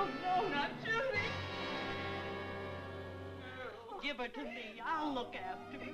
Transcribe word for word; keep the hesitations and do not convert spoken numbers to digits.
Oh, no, not Judy. Give her to me. I'll look after her.